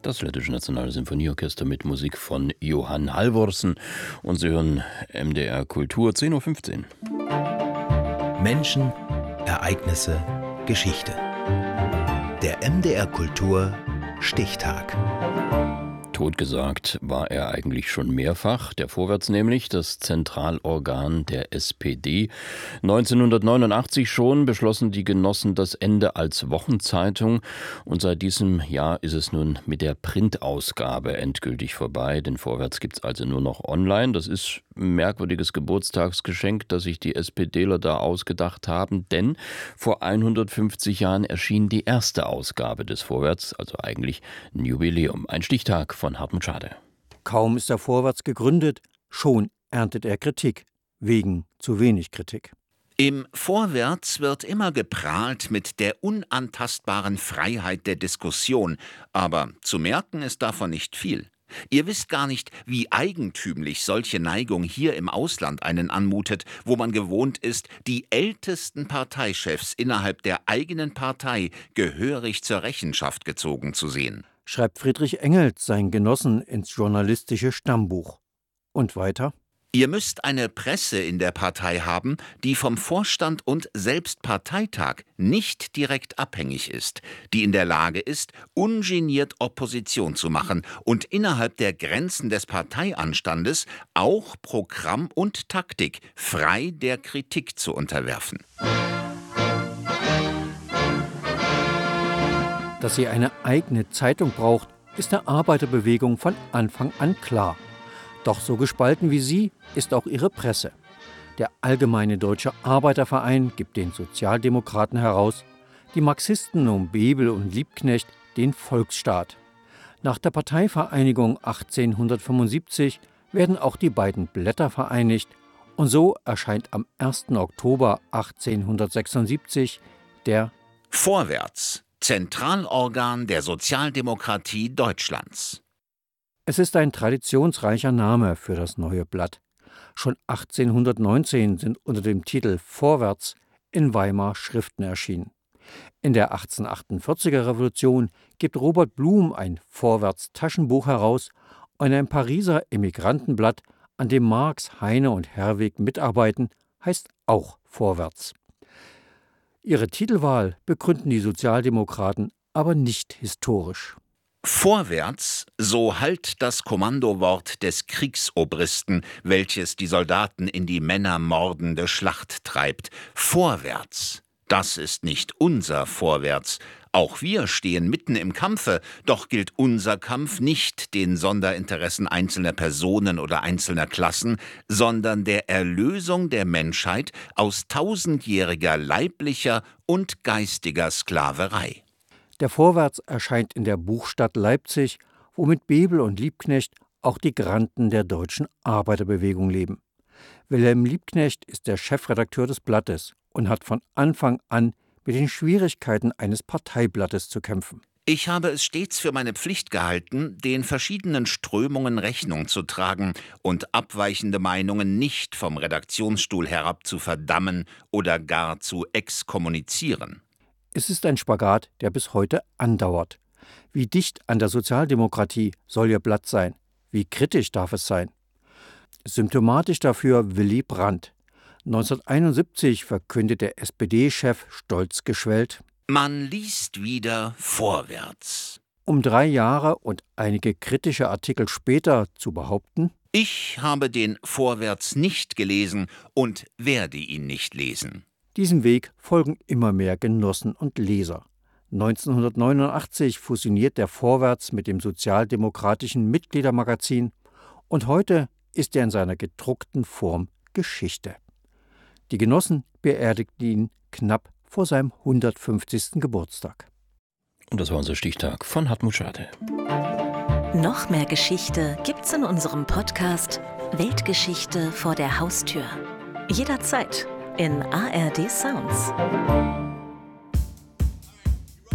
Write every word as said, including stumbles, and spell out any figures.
Das Lettische Nationale Sinfonieorchester mit Musik von Johann Halvorsen. Und Sie hören M D R Kultur, zehn Uhr fünfzehn. Menschen, Ereignisse, Geschichte. Der M D R Kultur Stichtag. Totgesagt war er eigentlich schon mehrfach, der Vorwärts nämlich, das Zentralorgan der S P D. neunzehnhundertneunundachtzig schon beschlossen die Genossen das Ende als Wochenzeitung und seit diesem Jahr ist es nun mit der Printausgabe endgültig vorbei. Den Vorwärts gibt es also nur noch online. Das ist ein merkwürdiges Geburtstagsgeschenk, das sich die SPDler da ausgedacht haben, denn vor hundertfünfzig Jahren erschien die erste Ausgabe des Vorwärts, also eigentlich ein Jubiläum, ein Stichtag von Hartmut Schade. Kaum ist der Vorwärts gegründet, schon erntet er Kritik, wegen zu wenig Kritik. Im Vorwärts wird immer geprahlt mit der unantastbaren Freiheit der Diskussion, aber zu merken ist davon nicht viel. Ihr wisst gar nicht, wie eigentümlich solche Neigung hier im Ausland einen anmutet, wo man gewohnt ist, die ältesten Parteichefs innerhalb der eigenen Partei gehörig zur Rechenschaft gezogen zu sehen. Schreibt Friedrich Engels seinen Genossen ins journalistische Stammbuch. Und weiter? Ihr müsst eine Presse in der Partei haben, die vom Vorstand und selbst Parteitag nicht direkt abhängig ist, die in der Lage ist, ungeniert Opposition zu machen und innerhalb der Grenzen des Parteianstandes auch Programm und Taktik frei der Kritik zu unterwerfen. Dass sie eine eigene Zeitung braucht, ist der Arbeiterbewegung von Anfang an klar. Doch so gespalten wie sie ist auch ihre Presse. Der Allgemeine Deutsche Arbeiterverein gibt den Sozialdemokraten heraus, die Marxisten um Bebel und Liebknecht den Volksstaat. Nach der Parteivereinigung achtzehnhundertfünfundsiebzig werden auch die beiden Blätter vereinigt und so erscheint am ersten Oktober achtzehnhundertsechsundsiebzig der Vorwärts, Zentralorgan der Sozialdemokratie Deutschlands. Es ist ein traditionsreicher Name für das neue Blatt. Schon achtzehnhundertneunzehn sind unter dem Titel Vorwärts in Weimar Schriften erschienen. In der achtzehnhundertachtundvierziger Revolution gibt Robert Blum ein Vorwärts-Taschenbuch heraus und ein Pariser Emigrantenblatt, an dem Marx, Heine und Herwegh mitarbeiten, heißt auch Vorwärts. Ihre Titelwahl begründen die Sozialdemokraten aber nicht historisch. Vorwärts, so hallt das Kommandowort des Kriegsobristen, welches die Soldaten in die männermordende Schlacht treibt. Vorwärts, das ist nicht unser Vorwärts. Auch wir stehen mitten im Kampfe, doch gilt unser Kampf nicht den Sonderinteressen einzelner Personen oder einzelner Klassen, sondern der Erlösung der Menschheit aus tausendjähriger leiblicher und geistiger Sklaverei. Der Vorwärts erscheint in der Buchstadt Leipzig, wo mit Bebel und Liebknecht auch die Granden der deutschen Arbeiterbewegung leben. Wilhelm Liebknecht ist der Chefredakteur des Blattes und hat von Anfang an mit den Schwierigkeiten eines Parteiblattes zu kämpfen. Ich habe es stets für meine Pflicht gehalten, den verschiedenen Strömungen Rechnung zu tragen und abweichende Meinungen nicht vom Redaktionsstuhl herab zu verdammen oder gar zu exkommunizieren. Es ist ein Spagat, der bis heute andauert. Wie dicht an der Sozialdemokratie soll ihr Blatt sein? Wie kritisch darf es sein? Symptomatisch dafür Willy Brandt. neunzehnhunderteinundsiebzig verkündet der S P D-Chef stolz geschwellt: Man liest wieder Vorwärts. Um drei Jahre und einige kritische Artikel später zu behaupten: Ich habe den Vorwärts nicht gelesen und werde ihn nicht lesen. Diesem Weg folgen immer mehr Genossen und Leser. neunzehnhundertneunundachtzig fusioniert der Vorwärts mit dem sozialdemokratischen Mitgliedermagazin und heute ist er in seiner gedruckten Form Geschichte. Die Genossen beerdigten ihn knapp vor seinem hundertfünfzigsten Geburtstag. Und das war unser Stichtag von Hartmut Schade. Noch mehr Geschichte gibt's in unserem Podcast Weltgeschichte vor der Haustür. Jederzeit in A R D Sounds.